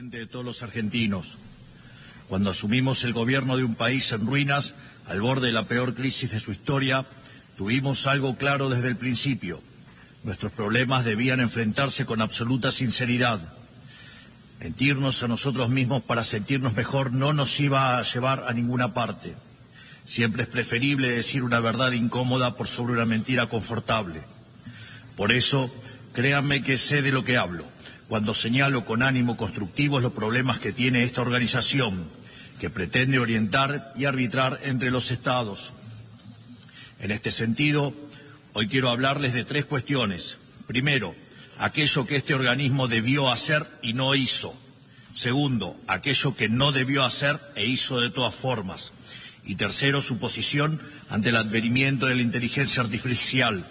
presidente de todos los argentinos. Cuando asumimos el gobierno de un país en ruinas, al borde de la peor crisis de su historia, tuvimos algo claro desde el principio. Nuestros problemas debían enfrentarse con absoluta sinceridad. Mentirnos a nosotros mismos para sentirnos mejor no nos iba a llevar a ninguna parte. Siempre es preferible decir una verdad incómoda por sobre una mentira confortable. Por eso, créanme que sé de lo que hablo cuando señalo con ánimo constructivo los problemas que tiene esta organización, que pretende orientar y arbitrar entre los Estados. En este sentido, hoy quiero hablarles de tres cuestiones. Primero, aquello que este organismo debió hacer y no hizo. Segundo, aquello que no debió hacer e hizo de todas formas. Y tercero, su posición ante el advenimiento de la inteligencia artificial.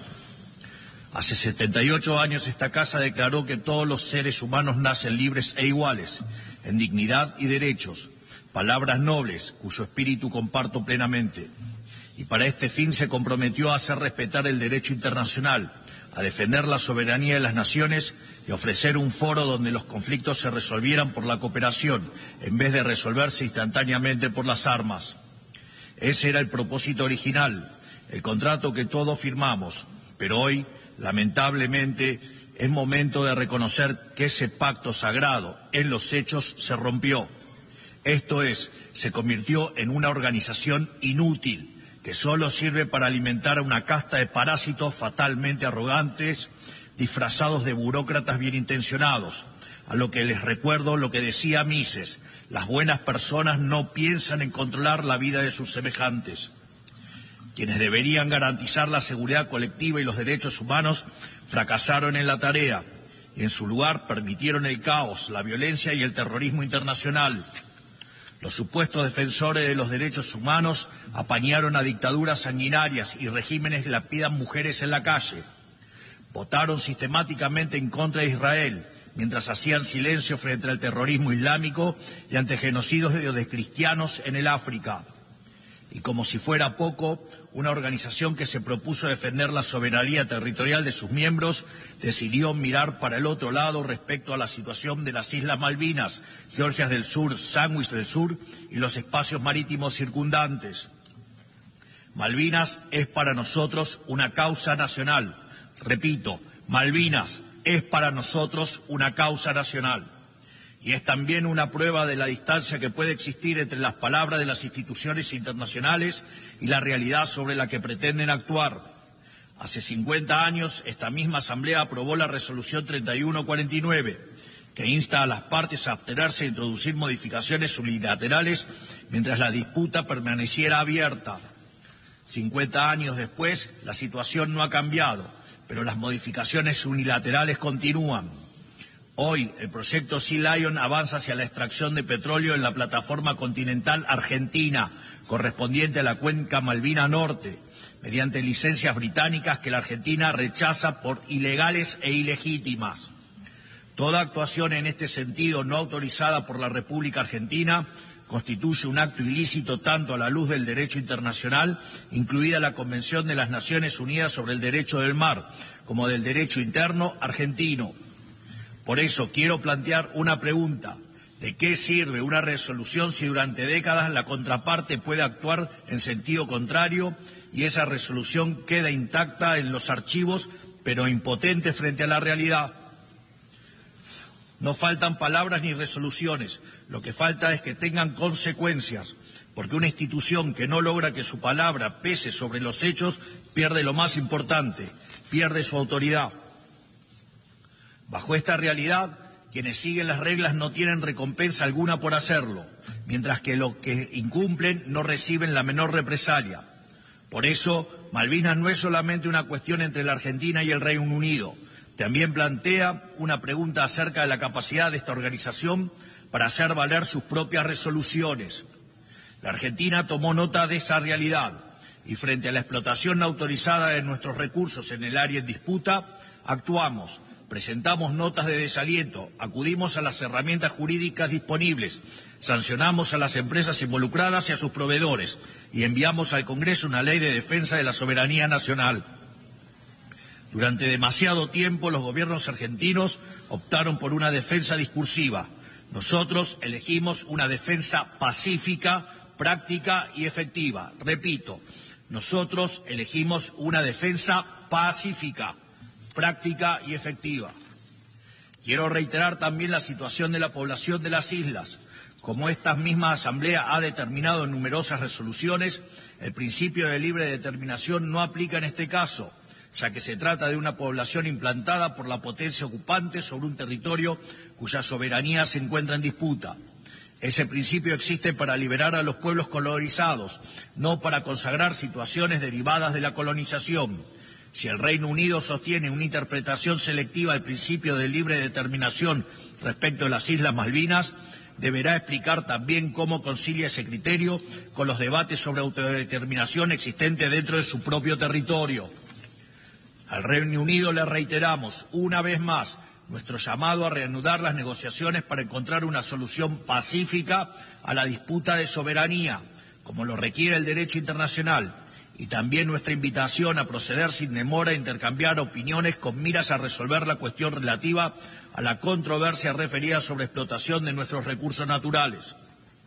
Hace 78 años esta casa declaró que todos los seres humanos nacen libres e iguales, en dignidad y derechos, palabras nobles cuyo espíritu comparto plenamente. Y para este fin se comprometió a hacer respetar el derecho internacional, a defender la soberanía de las naciones y a ofrecer un foro donde los conflictos se resolvieran por la cooperación, en vez de resolverse instantáneamente por las armas. Ese era el propósito original, el contrato que todos firmamos, pero hoy, lamentablemente, es momento de reconocer que ese pacto sagrado en los hechos se rompió. Esto es, se convirtió en una organización inútil que solo sirve para alimentar a una casta de parásitos fatalmente arrogantes, disfrazados de burócratas bien intencionados. A lo que les recuerdo lo que decía Mises: las buenas personas no piensan en controlar la vida de sus semejantes. Quienes deberían garantizar la seguridad colectiva y los derechos humanos fracasaron en la tarea y en su lugar permitieron el caos, la violencia y el terrorismo internacional. Los supuestos defensores de los derechos humanos apañaron a dictaduras sanguinarias y regímenes que lapidan mujeres en la calle. Votaron sistemáticamente en contra de Israel, mientras hacían silencio frente al terrorismo islámico y ante genocidios de cristianos en el África. Y como si fuera poco, una organización que se propuso defender la soberanía territorial de sus miembros decidió mirar para el otro lado respecto a la situación de las Islas Malvinas, Georgias del Sur, Sandwich del Sur y los espacios marítimos circundantes. Malvinas es para nosotros una causa nacional. Repito, Malvinas es para nosotros una causa nacional. Y es también una prueba de la distancia que puede existir entre las palabras de las instituciones internacionales y la realidad sobre la que pretenden actuar. Hace 50 años, esta misma Asamblea aprobó la Resolución 3149, que insta a las partes a abstenerse de introducir modificaciones unilaterales mientras la disputa permaneciera abierta. 50 años después, la situación no ha cambiado, pero las modificaciones unilaterales continúan. Hoy, el proyecto Sea Lion avanza hacia la extracción de petróleo en la plataforma continental argentina, correspondiente a la cuenca Malvina Norte, mediante licencias británicas que la Argentina rechaza por ilegales e ilegítimas. Toda actuación en este sentido no autorizada por la República Argentina constituye un acto ilícito tanto a la luz del derecho internacional, incluida la Convención de las Naciones Unidas sobre el Derecho del Mar, como del derecho interno argentino. Por eso quiero plantear una pregunta: ¿de qué sirve una resolución si durante décadas la contraparte puede actuar en sentido contrario y esa resolución queda intacta en los archivos, pero impotente frente a la realidad? No faltan palabras ni resoluciones, lo que falta es que tengan consecuencias, porque una institución que no logra que su palabra pese sobre los hechos pierde lo más importante, pierde su autoridad. Bajo esta realidad, quienes siguen las reglas no tienen recompensa alguna por hacerlo, mientras que los que incumplen no reciben la menor represalia. Por eso, Malvinas no es solamente una cuestión entre la Argentina y el Reino Unido. También plantea una pregunta acerca de la capacidad de esta organización para hacer valer sus propias resoluciones. La Argentina tomó nota de esa realidad y frente a la explotación no autorizada de nuestros recursos en el área en disputa, actuamos. Presentamos notas de desaliento, acudimos a las herramientas jurídicas disponibles, sancionamos a las empresas involucradas y a sus proveedores y enviamos al Congreso una ley de defensa de la soberanía nacional. Durante demasiado tiempo los gobiernos argentinos optaron por una defensa discursiva. Nosotros elegimos una defensa pacífica, práctica y efectiva. Repito, nosotros elegimos una defensa pacífica, práctica y efectiva. Quiero reiterar también la situación de la población de las islas. Como esta misma Asamblea ha determinado en numerosas resoluciones, el principio de libre determinación no aplica en este caso, ya que se trata de una población implantada por la potencia ocupante sobre un territorio cuya soberanía se encuentra en disputa. Ese principio existe para liberar a los pueblos colonizados, no para consagrar situaciones derivadas de la colonización. Si el Reino Unido sostiene una interpretación selectiva del principio de libre determinación respecto de las Islas Malvinas, deberá explicar también cómo concilia ese criterio con los debates sobre autodeterminación existentes dentro de su propio territorio. Al Reino Unido le reiteramos una vez más nuestro llamado a reanudar las negociaciones para encontrar una solución pacífica a la disputa de soberanía, como lo requiere el derecho internacional, y también nuestra invitación a proceder sin demora a intercambiar opiniones con miras a resolver la cuestión relativa a la controversia referida sobre explotación de nuestros recursos naturales.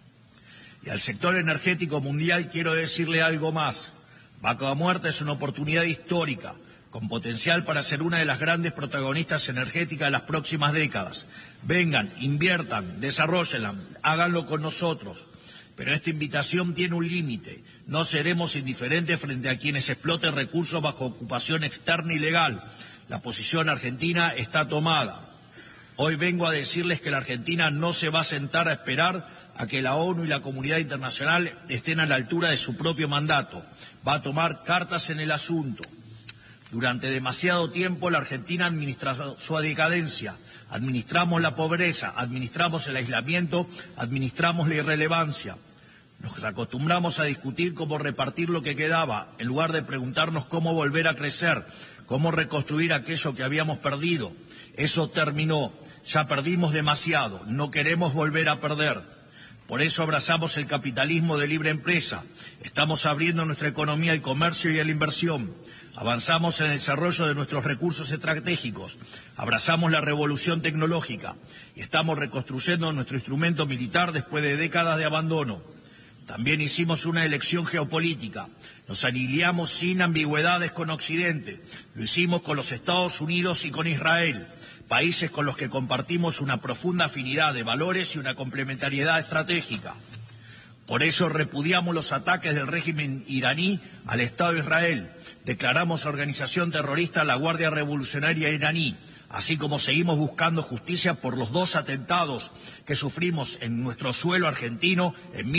Y al sector energético mundial quiero decirle algo más. Vaca Muerta es una oportunidad histórica, con potencial para ser una de las grandes protagonistas energéticas de las próximas décadas. Vengan, inviertan, desarróllenla, háganlo con nosotros. Pero esta invitación tiene un límite. No seremos indiferentes frente a quienes exploten recursos bajo ocupación externa ilegal. La posición argentina está tomada. Hoy vengo a decirles que la Argentina no se va a sentar a esperar a que la ONU y la comunidad internacional estén a la altura de su propio mandato. Va a tomar cartas en el asunto. Durante demasiado tiempo la Argentina administró su decadencia, administramos la pobreza, administramos el aislamiento, administramos la irrelevancia. Nos acostumbramos a discutir cómo repartir lo que quedaba, en lugar de preguntarnos cómo volver a crecer, cómo reconstruir aquello que habíamos perdido. Eso terminó, ya perdimos demasiado, no queremos volver a perder. Por eso abrazamos el capitalismo de libre empresa, estamos abriendo nuestra economía al comercio y a la inversión. Avanzamos en el desarrollo de nuestros recursos estratégicos, abrazamos la revolución tecnológica y estamos reconstruyendo nuestro instrumento militar después de décadas de abandono. También hicimos una elección geopolítica, nos alineamos sin ambigüedades con Occidente, lo hicimos con los Estados Unidos y con Israel, países con los que compartimos una profunda afinidad de valores y una complementariedad estratégica. Por eso repudiamos los ataques del régimen iraní al Estado de Israel. Declaramos organización terrorista a la Guardia Revolucionaria iraní, así como seguimos buscando justicia por los 2 atentados que sufrimos en nuestro suelo argentino en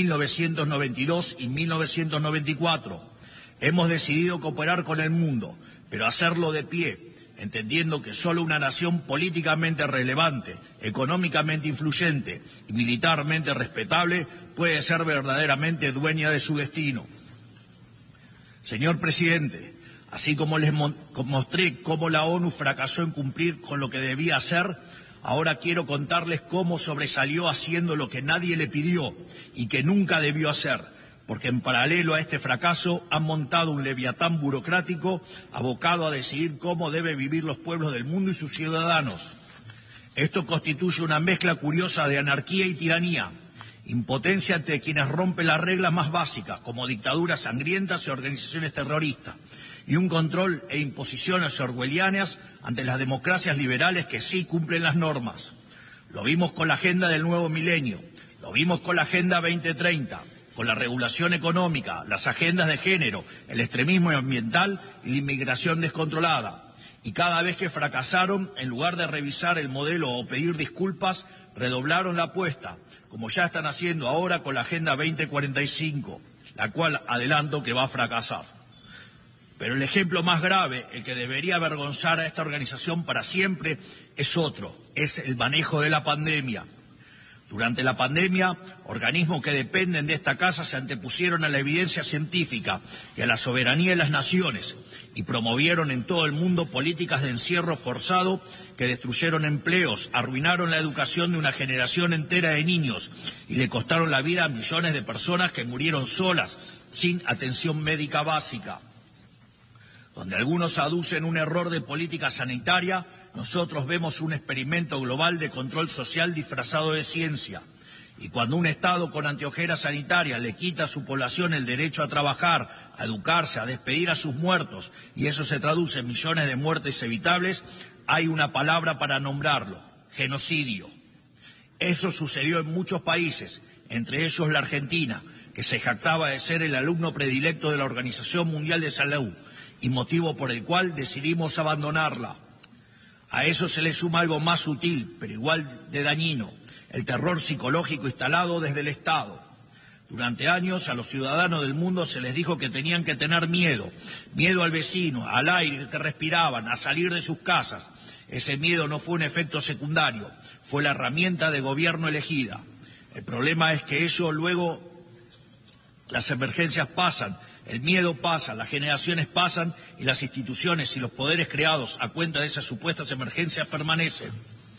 1992 y 1994. Hemos decidido cooperar con el mundo, pero hacerlo de pie, entendiendo que solo una nación políticamente relevante, económicamente influyente y militarmente respetable puede ser verdaderamente dueña de su destino. Señor presidente, así como les mostré cómo la ONU fracasó en cumplir con lo que debía hacer, ahora quiero contarles cómo sobresalió haciendo lo que nadie le pidió y que nunca debió hacer, porque en paralelo a este fracaso han montado un leviatán burocrático abocado a decidir cómo deben vivir los pueblos del mundo y sus ciudadanos. Esto constituye una mezcla curiosa de anarquía y tiranía, impotencia ante quienes rompen las reglas más básicas, como dictaduras sangrientas y organizaciones terroristas, y un control e imposiciones orwellianas ante las democracias liberales que sí cumplen las normas. Lo vimos con la agenda del nuevo milenio, lo vimos con la Agenda 2030, con la regulación económica, las agendas de género, el extremismo ambiental y la inmigración descontrolada. Y cada vez que fracasaron, en lugar de revisar el modelo o pedir disculpas, redoblaron la apuesta, como ya están haciendo ahora con la Agenda 2045, la cual adelanto que va a fracasar. Pero el ejemplo más grave, el que debería avergonzar a esta organización para siempre, es otro, es el manejo de la pandemia. Durante la pandemia, organismos que dependen de esta casa se antepusieron a la evidencia científica y a la soberanía de las naciones y promovieron en todo el mundo políticas de encierro forzado que destruyeron empleos, arruinaron la educación de una generación entera de niños y le costaron la vida a millones de personas que murieron solas, sin atención médica básica. Donde algunos aducen un error de política sanitaria, nosotros vemos un experimento global de control social disfrazado de ciencia. Y cuando un Estado con anteojeras sanitarias le quita a su población el derecho a trabajar, a educarse, a despedir a sus muertos, y eso se traduce en millones de muertes evitables, hay una palabra para nombrarlo: genocidio. Eso sucedió en muchos países, entre ellos la Argentina, que se jactaba de ser el alumno predilecto de la Organización Mundial de Salud, y motivo por el cual decidimos abandonarla. A eso se le suma algo más sutil, pero igual de dañino: el terror psicológico instalado desde el Estado. Durante años a los ciudadanos del mundo se les dijo que tenían que tener miedo al vecino, al aire que respiraban, a salir de sus casas. Ese miedo no fue un efecto secundario, fue la herramienta de gobierno elegida. El problema es que eso luego, las emergencias pasan, el miedo pasa, las generaciones pasan y las instituciones y los poderes creados a cuenta de esas supuestas emergencias permanecen.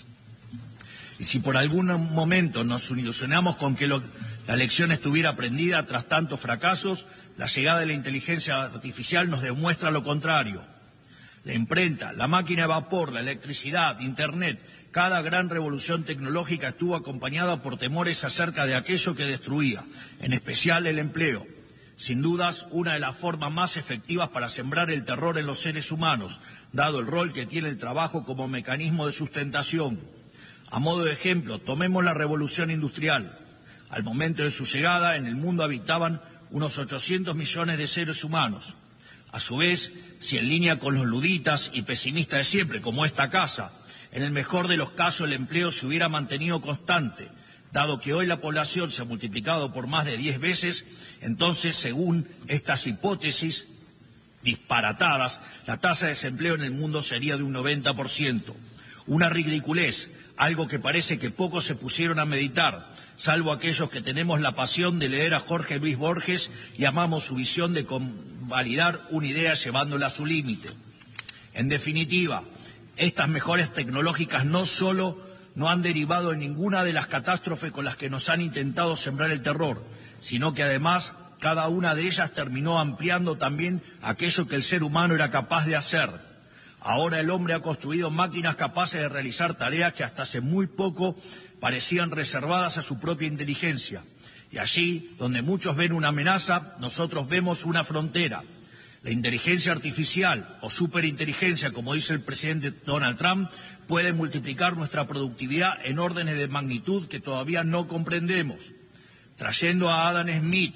Y si por algún momento nos ilusionamos con que la lección estuviera aprendida tras tantos fracasos, la llegada de la inteligencia artificial nos demuestra lo contrario. La imprenta, la máquina de vapor, la electricidad, Internet, cada gran revolución tecnológica estuvo acompañada por temores acerca de aquello que destruía, en especial el empleo. Sin dudas, una de las formas más efectivas para sembrar el terror en los seres humanos, dado el rol que tiene el trabajo como mecanismo de sustentación. A modo de ejemplo, tomemos la revolución industrial. Al momento de su llegada, en el mundo habitaban unos 800 millones de seres humanos. A su vez, si en línea con los luditas y pesimistas de siempre, como esta casa, en el mejor de los casos el empleo se hubiera mantenido constante, dado que hoy la población se ha multiplicado por más de 10 veces, entonces, según estas hipótesis disparatadas, la tasa de desempleo en el mundo sería de un 90%. Una ridiculez, algo que parece que pocos se pusieron a meditar, salvo aquellos que tenemos la pasión de leer a Jorge Luis Borges y amamos su visión de convalidar una idea llevándola a su límite. En definitiva, estas mejoras tecnológicas no solo no han derivado en ninguna de las catástrofes con las que nos han intentado sembrar el terror, sino que además cada una de ellas terminó ampliando también aquello que el ser humano era capaz de hacer. Ahora el hombre ha construido máquinas capaces de realizar tareas que hasta hace muy poco parecían reservadas a su propia inteligencia. Y allí, donde muchos ven una amenaza, nosotros vemos una frontera. La inteligencia artificial o superinteligencia, como dice el presidente Donald Trump, puede multiplicar nuestra productividad en órdenes de magnitud que todavía no comprendemos. Trayendo a Adam Smith,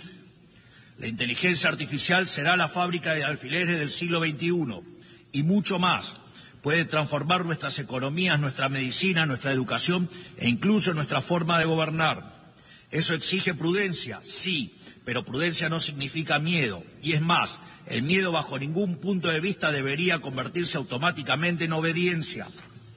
la inteligencia artificial será la fábrica de alfileres del siglo XXI y mucho más. Puede transformar nuestras economías, nuestra medicina, nuestra educación e incluso nuestra forma de gobernar. ¿Eso exige prudencia? Sí, pero prudencia no significa miedo. Y es más, el miedo bajo ningún punto de vista debería convertirse automáticamente en obediencia.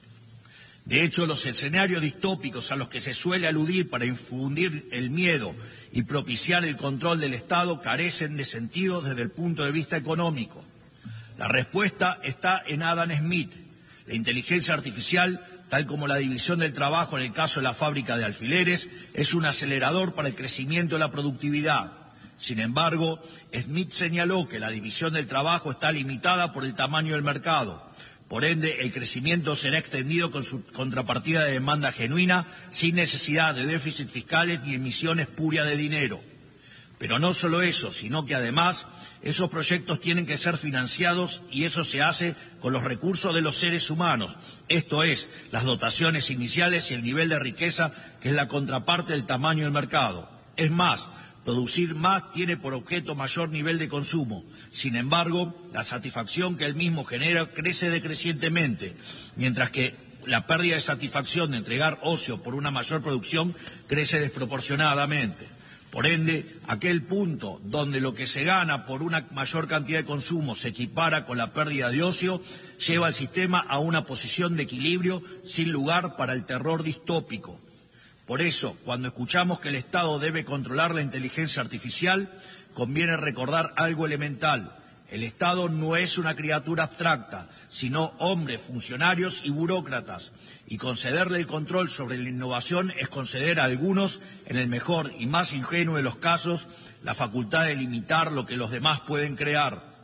De hecho, los escenarios distópicos a los que se suele aludir para infundir el miedo y propiciar el control del Estado carecen de sentido desde el punto de vista económico. La respuesta está en Adam Smith. La inteligencia artificial, tal como la división del trabajo en el caso de la fábrica de alfileres, es un acelerador para el crecimiento de la productividad. Sin embargo, Smith señaló que la división del trabajo está limitada por el tamaño del mercado. Por ende, el crecimiento será extendido con su contrapartida de demanda genuina, sin necesidad de déficits fiscales ni emisiones purias de dinero. Pero no solo eso, sino que además esos proyectos tienen que ser financiados y eso se hace con los recursos de los seres humanos, esto es, las dotaciones iniciales y el nivel de riqueza que es la contraparte del tamaño del mercado. Es más, producir más tiene por objeto mayor nivel de consumo. Sin embargo, la satisfacción que el mismo genera crece decrecientemente, mientras que la pérdida de satisfacción de entregar ocio por una mayor producción crece desproporcionadamente. Por ende, aquel punto donde lo que se gana por una mayor cantidad de consumo se equipara con la pérdida de ocio, lleva al sistema a una posición de equilibrio sin lugar para el terror distópico. Por eso, cuando escuchamos que el Estado debe controlar la inteligencia artificial, conviene recordar algo elemental. El Estado no es una criatura abstracta, sino hombres, funcionarios y burócratas. Y concederle el control sobre la innovación es conceder a algunos, en el mejor y más ingenuo de los casos, la facultad de limitar lo que los demás pueden crear.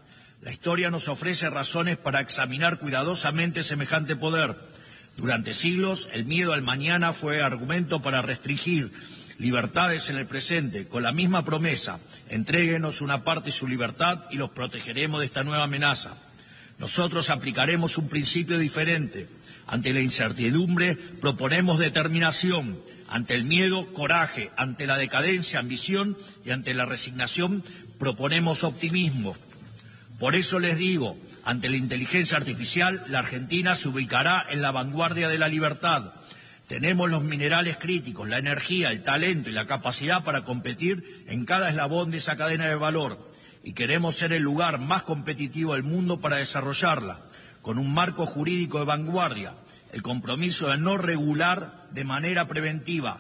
La historia nos ofrece razones para examinar cuidadosamente semejante poder. Durante siglos, el miedo al mañana fue argumento para restringir libertades en el presente, con la misma promesa: entréguenos una parte de su libertad y los protegeremos de esta nueva amenaza. Nosotros aplicaremos un principio diferente. Ante la incertidumbre proponemos determinación, ante el miedo, coraje, ante la decadencia, ambición, y ante la resignación proponemos optimismo. Por eso les digo, ante la inteligencia artificial, la Argentina se ubicará en la vanguardia de la libertad. Tenemos los minerales críticos, la energía, el talento y la capacidad para competir en cada eslabón de esa cadena de valor. Y queremos ser el lugar más competitivo del mundo para desarrollarla, con un marco jurídico de vanguardia, el compromiso de no regular de manera preventiva,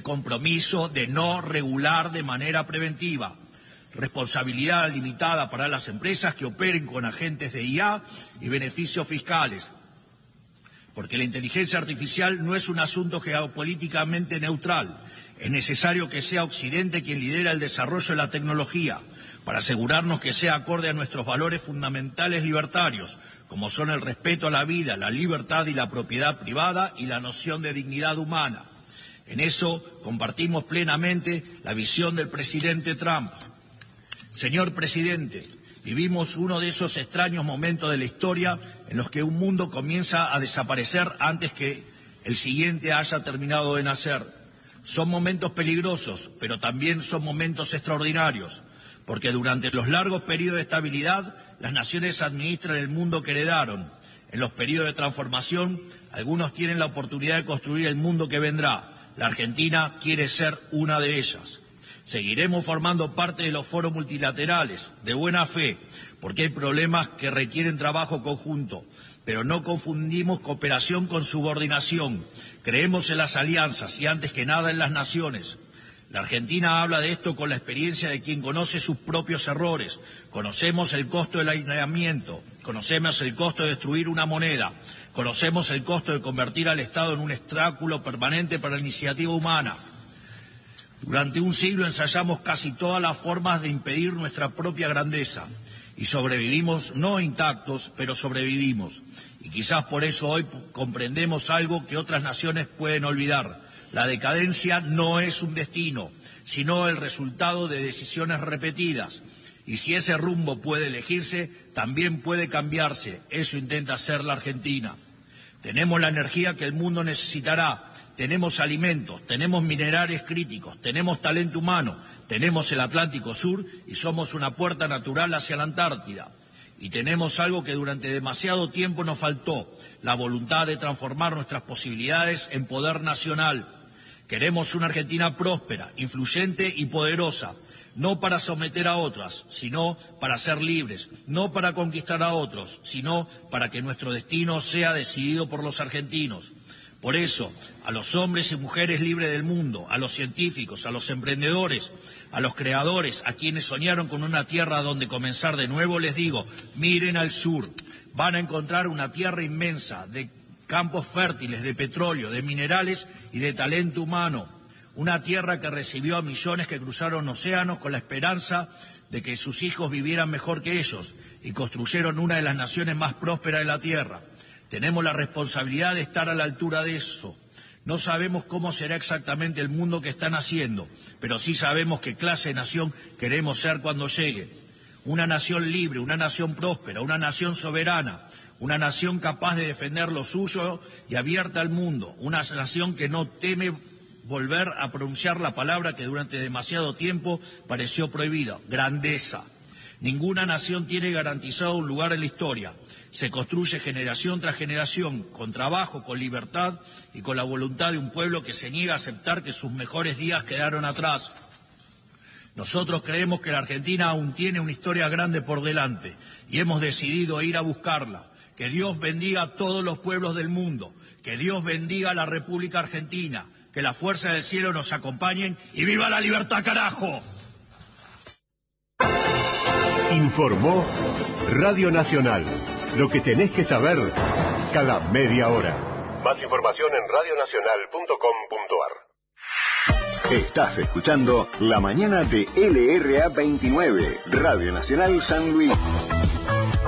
responsabilidad limitada para las empresas que operen con agentes de IA y beneficios fiscales, porque la inteligencia artificial no es un asunto geopolíticamente neutral. Es necesario que sea Occidente quien lidera el desarrollo de la tecnología, para asegurarnos que sea acorde a nuestros valores fundamentales libertarios, como son el respeto a la vida, la libertad y la propiedad privada y la noción de dignidad humana. En eso compartimos plenamente la visión del presidente Trump. Señor presidente, vivimos uno de esos extraños momentos de la historia en los que un mundo comienza a desaparecer antes que el siguiente haya terminado de nacer. Son momentos peligrosos, pero también son momentos extraordinarios, porque durante los largos periodos de estabilidad, las naciones administran el mundo que heredaron. En los periodos de transformación, algunos tienen la oportunidad de construir el mundo que vendrá. La Argentina quiere ser una de ellas. Seguiremos formando parte de los foros multilaterales, de buena fe, porque hay problemas que requieren trabajo conjunto, pero no confundimos cooperación con subordinación. Creemos en las alianzas y antes que nada en las naciones. La Argentina habla de esto con la experiencia de quien conoce sus propios errores. Conocemos el costo del aislamiento, conocemos el costo de destruir una moneda, conocemos el costo de convertir al Estado en un obstáculo permanente para la iniciativa humana. Durante un siglo ensayamos casi todas las formas de impedir nuestra propia grandeza y sobrevivimos, no intactos, pero sobrevivimos. Y quizás por eso hoy comprendemos algo que otras naciones pueden olvidar. La decadencia no es un destino, sino el resultado de decisiones repetidas. Y si ese rumbo puede elegirse, también puede cambiarse. Eso intenta hacer la Argentina. Tenemos la energía que el mundo necesitará. Tenemos alimentos, tenemos minerales críticos, tenemos talento humano, tenemos el Atlántico Sur y somos una puerta natural hacia la Antártida. Y tenemos algo que durante demasiado tiempo nos faltó, la voluntad de transformar nuestras posibilidades en poder nacional. Queremos una Argentina próspera, influyente y poderosa, no para someter a otras, sino para ser libres, no para conquistar a otros, sino para que nuestro destino sea decidido por los argentinos. Por eso, a los hombres y mujeres libres del mundo, a los científicos, a los emprendedores, a los creadores, a quienes soñaron con una tierra donde comenzar de nuevo, les digo, miren al sur. Van a encontrar una tierra inmensa de campos fértiles, de petróleo, de minerales y de talento humano. Una tierra que recibió a millones que cruzaron océanos con la esperanza de que sus hijos vivieran mejor que ellos y construyeron una de las naciones más prósperas de la tierra. Tenemos la responsabilidad de estar a la altura de eso. No sabemos cómo será exactamente el mundo que están haciendo, pero sí sabemos qué clase de nación queremos ser cuando llegue. Una nación libre, una nación próspera, una nación soberana, una nación capaz de defender lo suyo y abierta al mundo, una nación que no teme volver a pronunciar la palabra que durante demasiado tiempo pareció prohibida, grandeza. Ninguna nación tiene garantizado un lugar en la historia. Se construye generación tras generación, con trabajo, con libertad y con la voluntad de un pueblo que se niega a aceptar que sus mejores días quedaron atrás. Nosotros creemos que la Argentina aún tiene una historia grande por delante y hemos decidido ir a buscarla. Que Dios bendiga a todos los pueblos del mundo, que Dios bendiga a la República Argentina, que las fuerzas del cielo nos acompañen y ¡viva la libertad, carajo! Informó Radio Nacional. Lo que tenés que saber cada media hora. Más información en radionacional.com.ar. Estás escuchando La Mañana de LRA 29, Radio Nacional San Luis.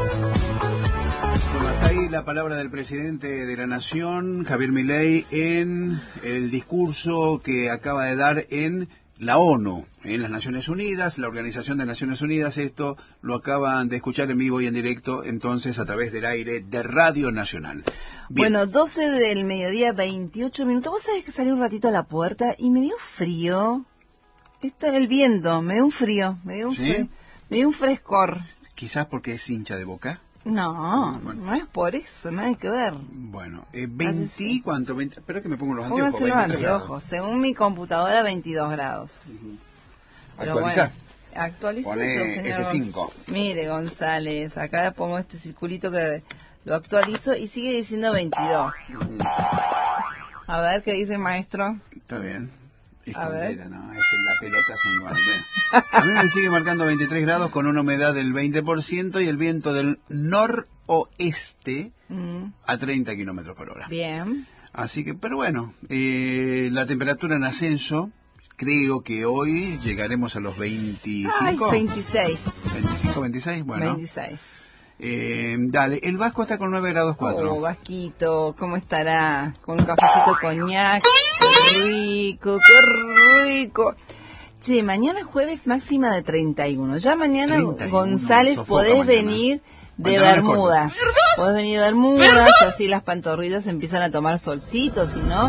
la palabra del presidente de la Nación, Javier Milei, en el discurso que acaba de dar en la ONU, en las Naciones Unidas, la Organización de Naciones Unidas. Esto lo acaban de escuchar en vivo y en directo, entonces, a través del aire de Radio Nacional. Bien. Bueno, 12 del mediodía, 28 minutos. Vos sabés que salí un ratito a la puerta y me dio frío. Está el viento, me dio un frío, me dio un frescor. Quizás porque es hincha de Boca. No, bueno. No es por eso, nada que ver. Bueno, 20, ¿cuánto? 20, espera que me pongo los anteojos. Pónganse los anteojos. Según mi computadora, 22 grados. Pero actualizá. Bueno, actualizo yo, Poné señor. F5. Mire, González, acá pongo este circulito que lo actualizo y sigue diciendo 22. A ver, ¿qué dice el maestro? Está bien. Es a ver. No, es que la pelota es un guante. A mí me sigue marcando 23 grados con una humedad del 20% y el viento del noroeste a 30 kilómetros por hora. Bien. Así que, pero bueno, la temperatura en ascenso, creo que hoy llegaremos a los 25. Ay, 26. 25, 26, bueno. 26. Dale, el Vasco está con 9 grados 4. Oh, Vasquito, ¿cómo estará? Con un cafecito coñac. Qué rico, qué rico. Che, mañana jueves máxima de 31. Ya mañana, 31, González, podés mañana venir de Bermuda. Podés venir de Bermudas, así las pantorrillas empiezan a tomar solcito, si no,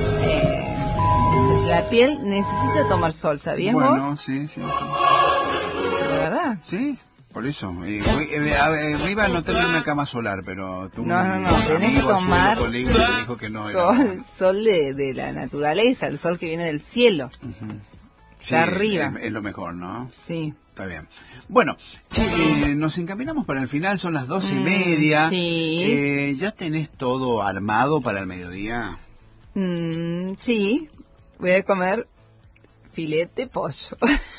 la piel necesita tomar sol, ¿sabías vos? Bueno, sí. ¿De verdad? Sí. Por eso, me iba a anotar una cama solar, pero tú no, tenés que tomar dijo que no sol de la naturaleza, el sol que viene del cielo. Sí, arriba. Es lo mejor, ¿no? Sí. Está bien. Bueno, nos encaminamos para el final, son las 12:30. Sí. ¿Ya tenés todo armado para el mediodía? Sí, voy a comer filete pollo.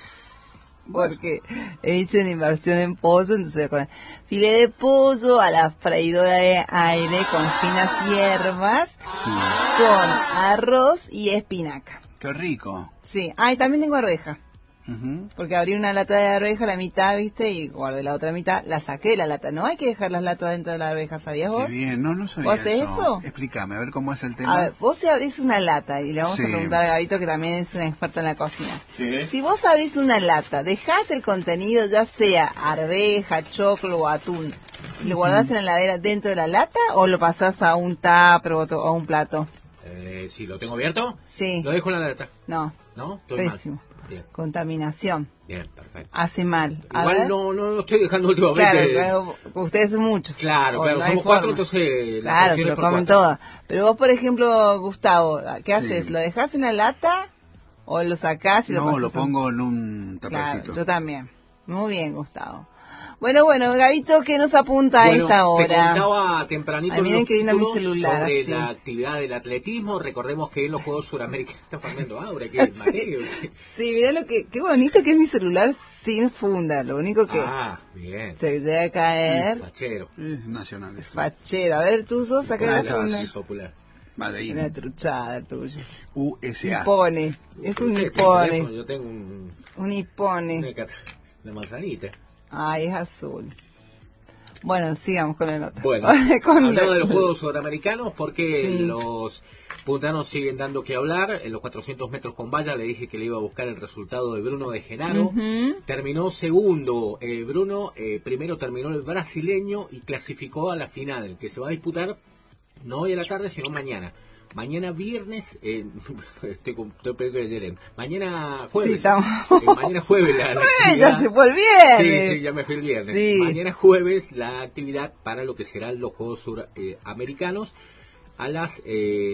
Porque he hecho una inversión en pollo, entonces voy a comer filete de pollo a la freidora de aire con finas hierbas, con arroz y espinaca. ¡Qué rico! Sí, y también tengo arveja. Porque abrí una lata de arveja, la mitad, ¿viste? Y guardé la otra mitad, la saqué de la lata. No hay que dejar las latas dentro de la arveja, ¿sabías vos? Qué bien, no sabía ¿Vos hacés eso? Explícame, a ver cómo es el tema. A ver, vos si abrís una lata, y le vamos a preguntar a Gabito, que también es un experto en la cocina. Sí. Si vos abrís una lata, dejás el contenido, ya sea arveja, choclo o atún, y lo guardás en la heladera dentro de la lata, o lo pasás a un tupper o a un plato. Si lo tengo abierto, sí. Lo dejo en la lata. No, estoy pésimo. Mal. Bien. Contaminación. Bien, perfecto. Hace mal. Igual no estoy dejando últimamente. Claro, ustedes son muchos. Claro, no somos 4, entonces... Claro, se lo comen todo. Pero vos, por ejemplo, Gustavo, ¿qué haces? ¿Lo dejás en la lata o lo sacás y lo pasás? No, lo pongo en un tapercito. Claro, yo también. Muy bien, Gustavo. Bueno, Gabito, ¿qué nos apunta a esta hora? Te contaba tempranito miren que linda mi celular, sobre así. La actividad del atletismo. Recordemos que en los Juegos Suramericanos está formando ahora, que es Mateo. Sí, mirá qué bonito que es mi celular sin funda. Lo único que bien. se llega a caer. Fachero. Nacional. Fachero. A ver, tú sos, saca la funda. Popular. Madeira. Una truchada tuyo. USA. Nipone. Es un nipone. Yo tengo un nipone. Una manzanita. Ay, es azul. Bueno, sigamos con la nota. Bueno, hablando de los Juegos Sudamericanos, porque los puntanos siguen dando que hablar. En los 400 metros con valla le dije que le iba a buscar el resultado de Bruno de Genaro. Terminó segundo. Bruno primero terminó el brasileño y clasificó a la final, que se va a disputar no hoy a la tarde, sino mañana. Mañana viernes, estoy peor que ayer. Mañana jueves. Sí, mañana jueves la actividad. Ya se fue el viernes. Sí, ya me fui el viernes. Sí. Mañana jueves la actividad para lo que serán los Juegos Suramericanos a las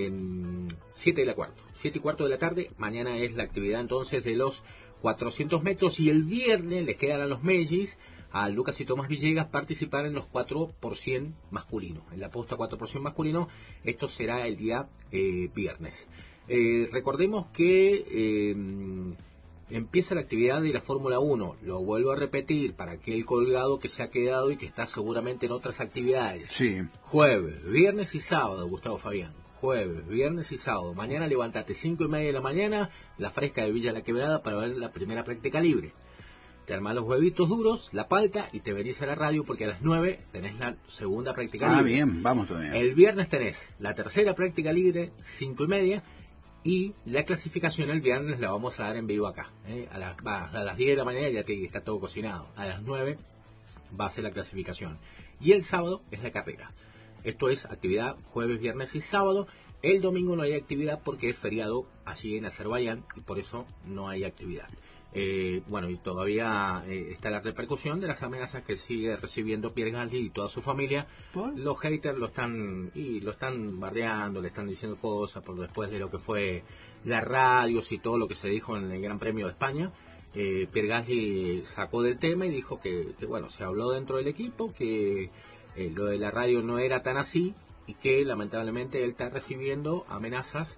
7 y cuarto de la tarde. Mañana es la actividad entonces de los 400 metros y el viernes les quedan a los mellis, a Lucas y Tomás Villegas, participar en los 4% masculino. En la posta 4% masculino, esto será el día viernes. Recordemos que empieza la actividad de la Fórmula 1. Lo vuelvo a repetir para aquel colgado que se ha quedado y que está seguramente en otras actividades. Sí. Jueves, viernes y sábado, Gustavo Fabián. Jueves, viernes y sábado. Mañana levántate 5:30 de la mañana, la Fresca de Villa La Quebrada, para ver la primera práctica libre. te armás los huevitos duros, la palta y te venís a la radio porque a las 9 tenés la segunda práctica libre. Bien, vamos todavía. El viernes tenés la tercera práctica libre, 5:30, y la clasificación el viernes la vamos a dar en vivo acá. A las 10 de la mañana ya está todo cocinado. A las 9 va a ser la clasificación. Y el sábado es la carrera. Esto es actividad jueves, viernes y sábado. El domingo no hay actividad porque es feriado allí en Azerbaiyán y por eso no hay actividad. Bueno, y todavía está la repercusión de las amenazas que sigue recibiendo Pierre Gasly y toda su familia. ¿Por? Los haters lo están bardeando, le están diciendo cosas por después de lo que fue las radios y todo lo que se dijo en el Gran Premio de España. Pierre Gasly sacó del tema y dijo que bueno, se habló dentro del equipo que lo de la radio no era tan así y que lamentablemente él está recibiendo amenazas.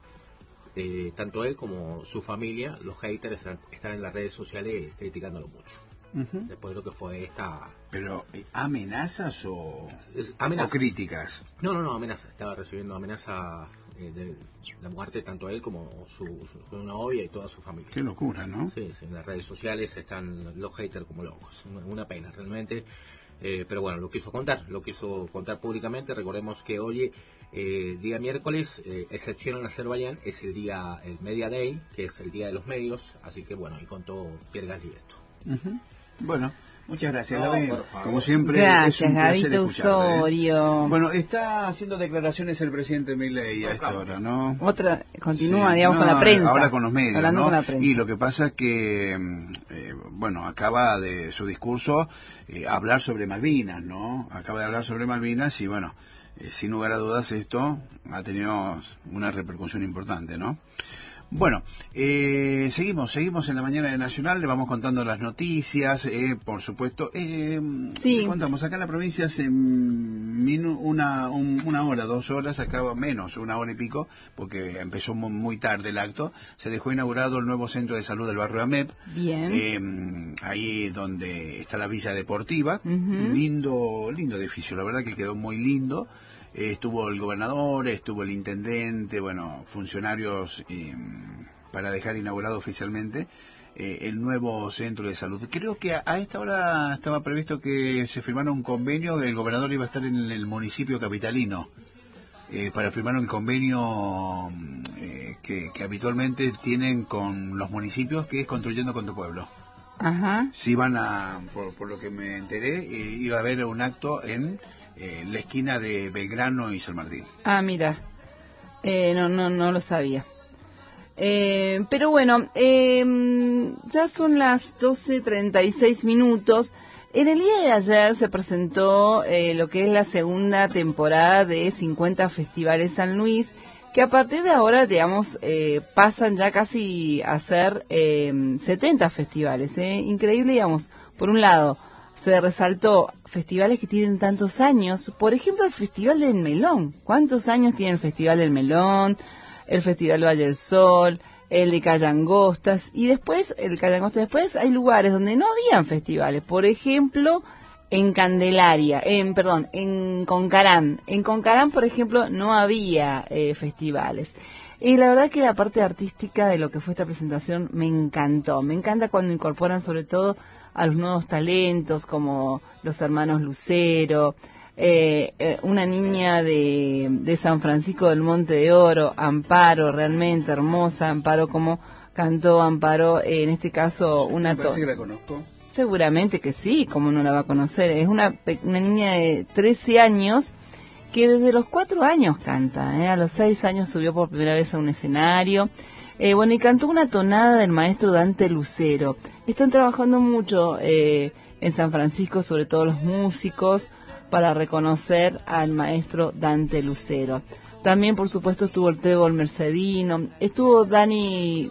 Tanto él como su familia, los haters están en las redes sociales criticándolo mucho. Después de lo que fue esta... ¿Pero amenazas o críticas? No, amenazas. Estaba recibiendo amenazas de la muerte tanto él como su novia y toda su familia. Qué locura, ¿no? Sí, en las redes sociales están los haters como locos. Una pena, realmente. Pero bueno, lo quiso contar públicamente. Recordemos que hoy, día miércoles, excepción en Azerbaiyán, es el Media Day, que es el día de los medios. Así que bueno, y contó Pierre Gasly esto. Bueno, muchas gracias, No, Gaby. por favor. Como siempre, Gracias, es un placer Gabito escucharte, Osorio. Bueno, está haciendo declaraciones el presidente Milei a esta hora, ¿no? Continúa, Sí, digamos, no, con la prensa. Ahora con los medios, Hablando ¿no? con la prensa. Y lo que pasa es que, bueno, acaba de su discurso hablar sobre Malvinas, ¿no? Acaba de hablar sobre Malvinas y, bueno, sin lugar a dudas esto ha tenido una repercusión importante, ¿no? Bueno, seguimos en la mañana de Nacional, le vamos contando las noticias, por supuesto. Sí. Le contamos, acá en la provincia hace una hora, 2 horas, acaba menos, 1 hora y pico, porque empezó muy tarde el acto, se dejó inaugurado el nuevo centro de salud del barrio AMEP. Bien. Ahí donde está la Villa Deportiva, lindo edificio, la verdad que quedó muy lindo. Estuvo el gobernador, estuvo el intendente, bueno, funcionarios para dejar inaugurado oficialmente el nuevo centro de salud. Creo que a esta hora estaba previsto que se firmara un convenio, el gobernador iba a estar en el municipio capitalino para firmar un convenio que habitualmente tienen con los municipios, que es Construyendo con tu Pueblo. Ajá. Si van por lo que me enteré, iba a haber un acto en la esquina de Belgrano y San Martín. Ah, mira, no lo sabía. Pero bueno, ya son las 12:36 minutos. En el día de ayer se presentó lo que es la segunda temporada de 50 Festivales San Luis, que a partir de ahora, digamos, pasan ya casi a ser 70 festivales. Increíble, digamos, por un lado. Se resaltó festivales que tienen tantos años, por ejemplo el Festival del Melón. ¿Cuántos años tiene el Festival del Melón? El Festival Valle del Sol, el de Callangostas, y después, después hay lugares donde no habían festivales, por ejemplo, en Candelaria, en Concarán. En Concarán, por ejemplo, no había festivales. Y la verdad que la parte artística de lo que fue esta presentación me encantó. Me encanta cuando incorporan sobre todo a los nuevos talentos como los hermanos Lucero, una niña de San Francisco del Monte de Oro, Amparo, realmente hermosa, Amparo, como cantó Amparo, en este caso una... Me parece que la conozco. Seguramente que sí, como no la va a conocer. Es una niña de 13 años que desde los 4 años canta, a los 6 años subió por primera vez a un escenario. Bueno, y cantó una tonada del maestro Dante Lucero. Están trabajando mucho en San Francisco, sobre todo los músicos, para reconocer al maestro Dante Lucero. También, por supuesto, estuvo el Trébol Mercedino, estuvo Dani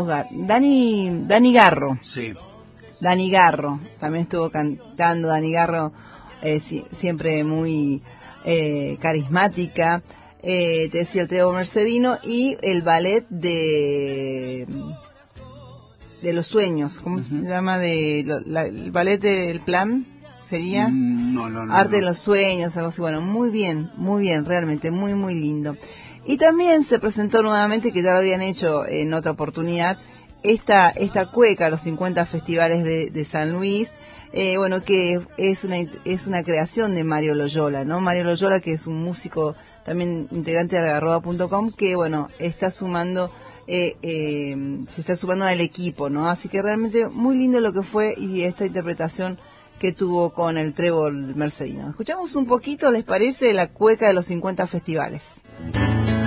Garro. Sí. Dani Garro, también estuvo cantando. Dani Garro, siempre muy carismática. Te decía el Trébol Mercedino y el ballet de los sueños, ¿cómo se llama? El ballet del plan sería no, Arte de los sueños, algo así. Bueno, muy bien, realmente muy muy lindo. Y también se presentó nuevamente, que ya lo habían hecho en otra oportunidad, esta cueca, los 50 festivales de San Luis, bueno, que es una creación de Mario Loyola, ¿no? Mario Loyola, que es un músico también integrante de algarroba.com, que bueno, está sumando, se está sumando al equipo, ¿no? Así que realmente muy lindo lo que fue y esta interpretación que tuvo con el trébol mercedino. Escuchamos un poquito, ¿les parece? La cueca de los 50 festivales.